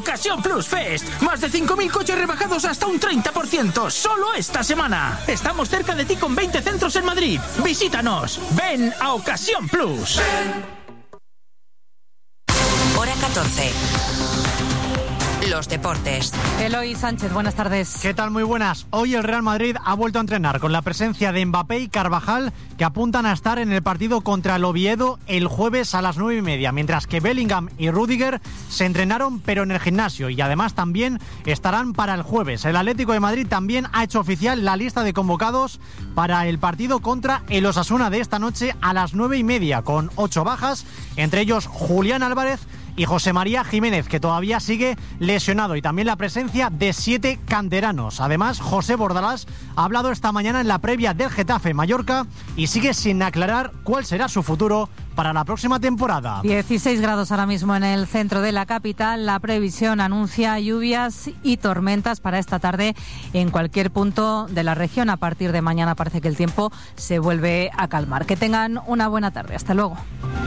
Ocasión Plus Fest. Más de 5.000 coches rebajados hasta un 30%. Solo esta semana. Estamos cerca de ti con 20 centros en Madrid. Visítanos. Ven a Ocasión Plus. Hora 14. Los deportes. Eloy Sánchez, buenas tardes. ¿Qué tal? Muy buenas. Hoy el Real Madrid ha vuelto a entrenar con la presencia de Mbappé y Carvajal, que apuntan a estar en el partido contra el Oviedo el jueves a las 9:30, mientras que Bellingham y Rüdiger se entrenaron pero en el gimnasio y además también estarán para el jueves. El Atlético de Madrid también ha hecho oficial la lista de convocados para el partido contra el Osasuna de esta noche a las 9:30, con 8 bajas, entre ellos Julián Álvarez y José María Jiménez, que todavía sigue lesionado, y también la presencia de 7 canteranos. Además, José Bordalás ha hablado esta mañana en la previa del Getafe Mallorca y sigue sin aclarar cuál será su futuro para la próxima temporada. 16 grados ahora mismo en el centro de la capital. La previsión anuncia lluvias y tormentas para esta tarde en cualquier punto de la región. A partir de mañana parece que el tiempo se vuelve a calmar. Que tengan una buena tarde. Hasta luego.